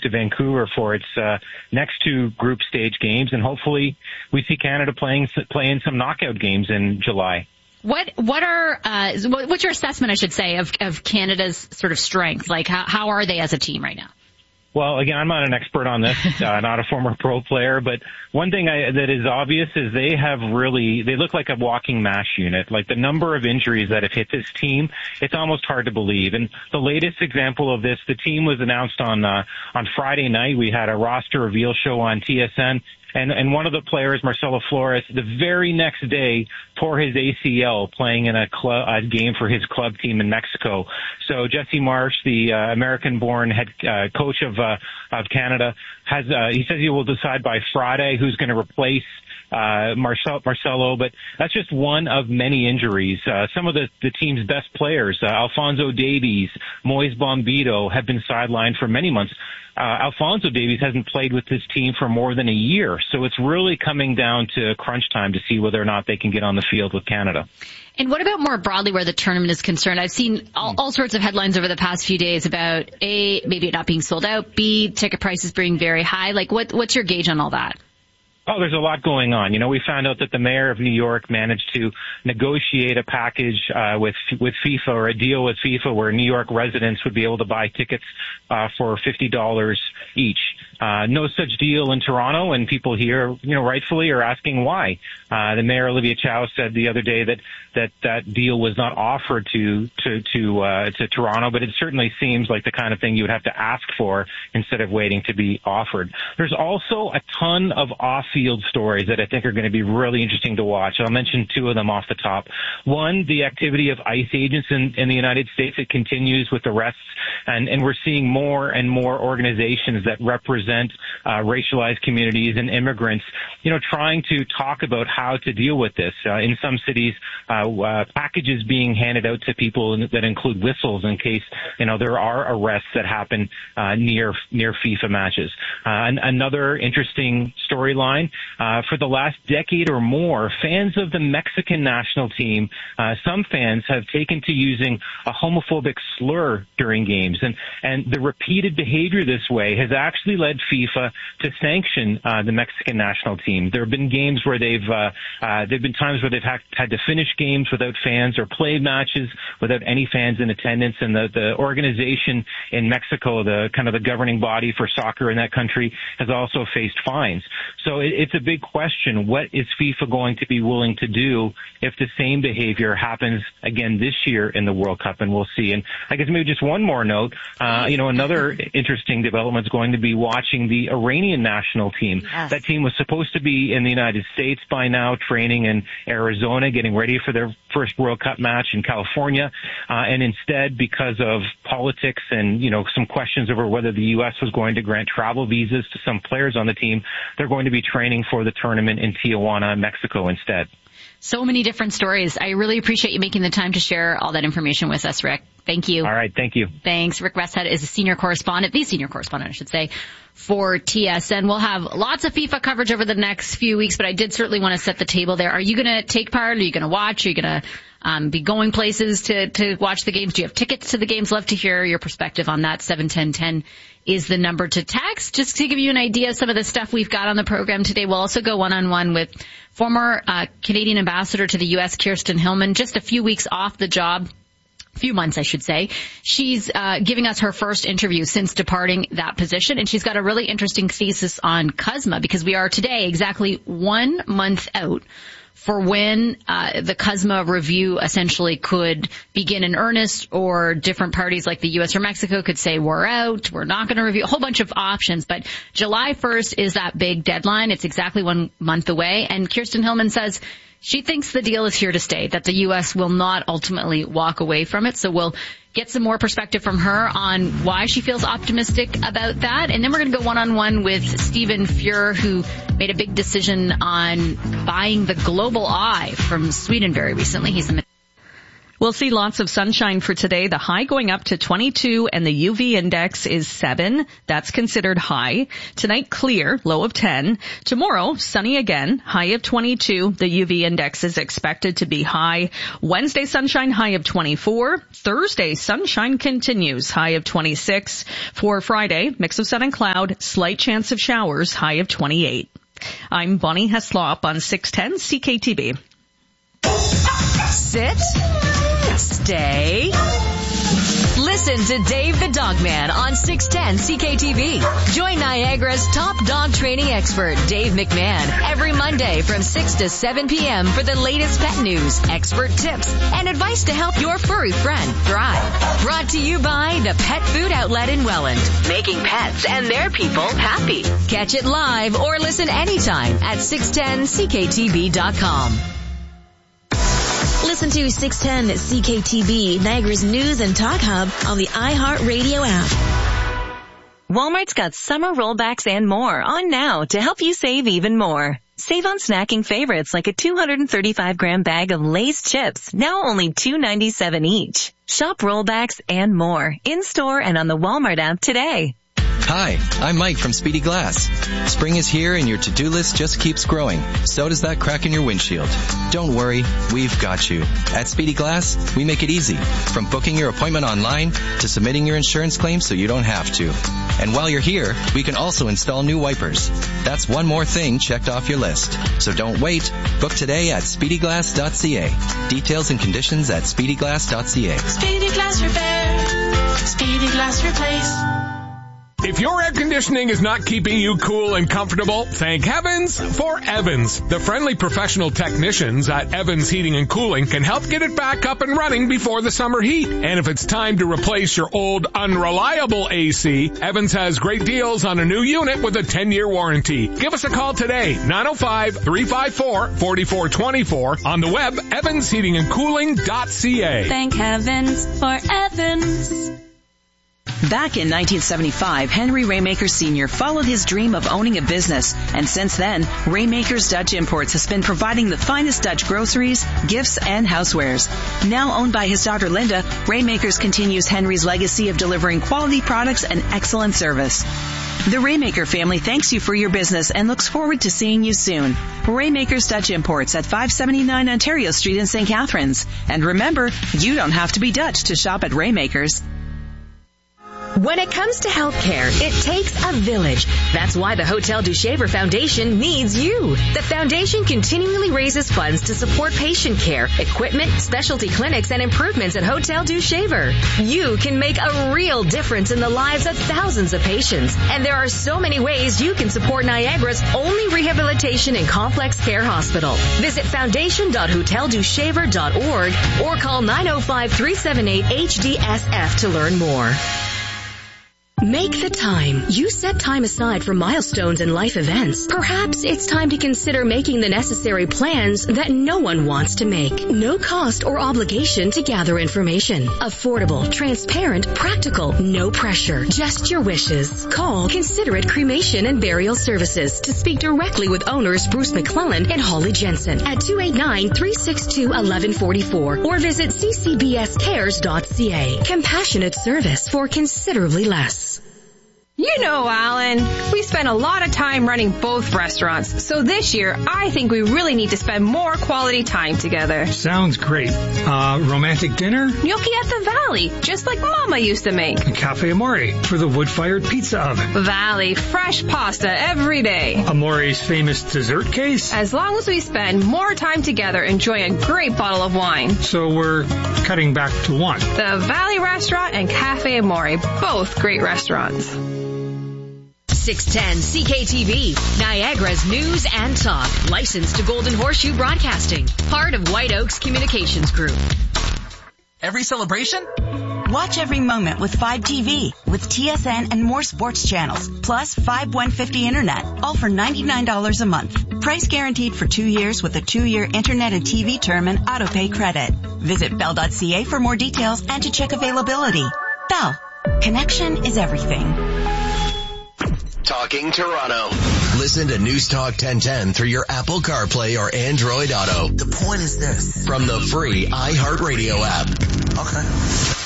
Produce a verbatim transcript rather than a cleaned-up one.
to Vancouver for its uh, next two group stage games, and hopefully we see Canada playing playing some knockout games in July. What what are uh, what's your assessment, I should say, of of Canada's sort of strength? Like, how how are they as a team right now? Well, again, I'm not an expert on this, uh, not a former pro player, but one thing I, that is obvious is they have really, they look like a walking mash unit. Like the number of injuries that have hit this team, it's almost hard to believe. And the latest example of this, the team was announced on, uh, on Friday night. We had a roster reveal show on T S N. And, and one of the players, Marcelo Flores, the very next day tore his A C L playing in a, club, a game for his club team in Mexico. So Jesse Marsh, the uh, American-born head uh, coach of uh, of Canada, has uh, he says he will decide by Friday who's going to replace uh, Marcel, Marcelo, but that's just one of many injuries. Uh, some of the, the team's best players, uh, Alphonso Davies, Moise Bombito, have been sidelined for many months. Uh, Alphonso Davies hasn't played with this team for more than a year, so it's really coming down to crunch time to see whether or not they can get on the field with Canada. And what about more broadly where the tournament is concerned? I've seen all, all sorts of headlines over the past few days about A, maybe it not being sold out, B, ticket prices being very high. Like, what, what's your gauge on all that? Oh, there's a lot going on. You know, we found out that the mayor of New York managed to negotiate a package uh, with with FIFA, or a deal with FIFA, where New York residents would be able to buy tickets uh, for fifty dollars each. Uh, no such deal in Toronto, and people here, you know, rightfully are asking why. Uh, the mayor, Olivia Chow, said the other day that that that deal was not offered to to to uh, to Toronto, but it certainly seems like the kind of thing you would have to ask for instead of waiting to be offered. There's also a ton of off-field stories that I think are going to be really interesting to watch. I'll mention two of them off the top. One, the activity of ICE agents in, in the United States. It continues with arrests, and, and we're seeing more and more organizations that represent uh, racialized communities and immigrants, you know, trying to talk about how to deal with this. Uh, in some cities, uh, uh, packages being handed out to people that include whistles in case, you know, there are arrests that happen uh, near near FIFA matches. Uh, and another interesting storyline, uh, for the last decade or more, fans of the Mexican national team, uh, some fans have taken to using a homophobic slur during games. And, and the repeated behavior this way has actually led FIFA to sanction uh, the Mexican national team. There have been games where they've, uh, uh, there have been times where they've had, had to finish games without fans, or play matches without any fans in attendance. And the, the organization in Mexico, the kind of the governing body for soccer in that country, has also faced fines. So it, it's a big question. What is FIFA going to be willing to do if the same behavior happens again this year in the World Cup? And we'll see. And I guess maybe just one more note, uh, you know, another interesting development is going to be watching the Iranian national team. Yes. That team was supposed to be in the United States by now, training in Arizona, getting ready for their first World Cup match in California. Uh, and instead, because of politics and, you know, some questions over whether the U S was going to grant travel visas to some players on the team, they're going to be training for the tournament in Tijuana, Mexico instead. So many different stories. I really appreciate you making the time to share all that information with us, Rick. Thank you. All right. Thank you. Thanks. Rick Westhead is a senior correspondent, the senior correspondent, I should say, for T S N. We'll have lots of FIFA coverage over the next few weeks, but I did certainly want to set the table there. Are you going to take part? Are you going to watch? Are you going to um, be going places to, to watch the games? Do you have tickets to the games? Love to hear your perspective on that. seven ten ten is the number to text. Just to give you an idea of some of the stuff we've got on the program today, we'll also go one-on-one with former uh, Canadian ambassador to the U S, Kirsten Hillman, just a few weeks off the job. Few months, I should say. She's uh, giving us her first interview since departing that position, and she's got a really interesting thesis on C U S M A, because we are today exactly one month out for when uh, the C U S M A review essentially could begin in earnest, or different parties like the U S or Mexico could say, we're out, we're not going to review, a whole bunch of options. But July first is that big deadline. It's exactly one month away, and Kirsten Hillman says she thinks the deal is here to stay, that the U S will not ultimately walk away from it. So we'll get some more perspective from her on why she feels optimistic about that. And then we're going to go one-on-one with Stephen Fuhr, who made a big decision on buying the Global Eye from Sweden very recently. He's the We'll see lots of sunshine for today. The high going up to twenty-two and the U V index is seven. That's considered high. Tonight, clear, low of ten. Tomorrow, sunny again, high of twenty-two. The U V index is expected to be high. Wednesday, sunshine, high of twenty-four. Thursday, sunshine continues, high of twenty-six. For Friday, mix of sun and cloud, slight chance of showers, high of twenty-eight. I'm Bonnie Heslop on six ten C K T B. Sit. Stay. Listen to Dave the Dog Man on six ten C K T V. Join Niagara's top dog training expert, Dave McMahon, every Monday from six to seven p.m. for the latest pet news, expert tips, and advice to help your furry friend thrive. Brought to you by the Pet Food Outlet in Welland, making pets and their people happy. Catch it live or listen anytime at six ten C K T V dot com. Listen to six ten C K T B, Niagara's news and talk hub on the iHeartRadio app. Walmart's got summer rollbacks and more on now to help you save even more. Save on snacking favorites like a two hundred thirty-five gram bag of Lay's chips, now only two ninety-seven each. Shop rollbacks and more in-store and on the Walmart app today. Hi, I'm Mike from Speedy Glass. Spring is here and your to-do list just keeps growing. So does that crack in your windshield. Don't worry, we've got you. At Speedy Glass, we make it easy. From booking your appointment online to submitting your insurance claim so you don't have to. And while you're here, we can also install new wipers. That's one more thing checked off your list. So don't wait. Book today at speedy glass dot c a. Details and conditions at speedy glass dot c a. Speedy Glass Repair. Speedy Glass Replace. If your air conditioning is not keeping you cool and comfortable, thank heavens for Evans. The friendly professional technicians at Evans Heating and Cooling can help get it back up and running before the summer heat. And if it's time to replace your old unreliable A C, Evans has great deals on a new unit with a ten-year warranty. Give us a call today, nine oh five, three five four, four four two four, on the web, evans heating and cooling dot c a. Thank heavens for Evans. Back in nineteen seventy-five, Henry Raymaker Senior followed his dream of owning a business, and since then, Raymaker's Dutch Imports has been providing the finest Dutch groceries, gifts, and housewares. Now owned by his daughter Linda, Raymakers continues Henry's legacy of delivering quality products and excellent service. The Raymaker family thanks you for your business and looks forward to seeing you soon. Raymaker's Dutch Imports at five seventy-nine Ontario Street in Saint Catharines. And remember, you don't have to be Dutch to shop at Raymaker's. When it comes to healthcare, it takes a village. That's why the Hotel du Shaver Foundation needs you. The foundation continually raises funds to support patient care, equipment, specialty clinics, and improvements at Hotel du Shaver. You can make a real difference in the lives of thousands of patients. And there are so many ways you can support Niagara's only rehabilitation and complex care hospital. Visit foundation dot hotel du shaver dot org or call nine oh five, three seven eight, H D S F to learn more. Make the time. You set time aside for milestones and life events. Perhaps it's time to consider making the necessary plans that no one wants to make. No cost or obligation to gather information. Affordable, transparent, practical, no pressure. Just your wishes. Call Considerate Cremation and Burial Services to speak directly with owners Bruce McClellan and Holly Jensen at two eight nine, three six two, one one four four or visit c c b s cares dot c a. Compassionate service for considerably less. You know, Alan, we spend a lot of time running both restaurants, so this year I think we really need to spend more quality time together. Sounds great. Uh, romantic dinner? Gnocchi at the Valley, just like Mama used to make. Cafe Amore for the wood-fired pizza oven. Valley, fresh pasta every day. Amore's famous dessert case? As long as we spend more time together enjoying a great bottle of wine. So we're cutting back to one. The Valley Restaurant and Cafe Amore, both great restaurants. six ten C K T V, Niagara's news and talk. Licensed to Golden Horseshoe Broadcasting. Part of White Oaks Communications Group. Every celebration? Watch every moment with five T V. With T S N and more sports channels. Plus five one fifty internet. All for ninety-nine dollars a month. Price guaranteed for two years with a two-year internet and T V term and auto-pay credit. Visit bell dot c a for more details and to check availability. Bell. Connection is everything. Talking Toronto. Listen to News Talk ten ten through your Apple CarPlay or Android Auto. The point is this. From the free iHeartRadio app. Okay.